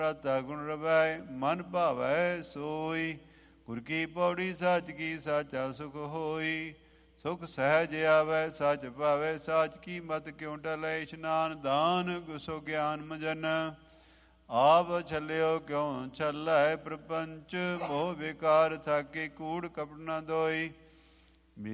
ਰਤਾ ਗੁਣ ਰਵੈ ਮਨ ਭਾਵੈ ਸੋਈ। ਗੁਰ ਕੀ ਪੌੜੀ ਸੱਚ ਕੀ ਸਾਚਾ ਸੁਖ ਹੋਈ। ਸੁਖ ਸਹਿਜ ਆਵੈ ਸੱਚ ਭਾਵੈ ਸਾਚ ਕੀ ਮਤ ਕਿਉ ਟਲੈ। ਇਸ਼ਨਾਨ ਦਾਨ ਗੁਸੋ ਗਿਆਨ ਮਜਨ ਆਪ ਛਲਿਓ ਕਿਉ ਛਲੈ। ਪ੍ਰਪੰਚ ਮੋਹ ਵਿਕਾਰ ਥਾਕੇ ਕੂੜ ਕਪਟ ਨ ਦੋਈ।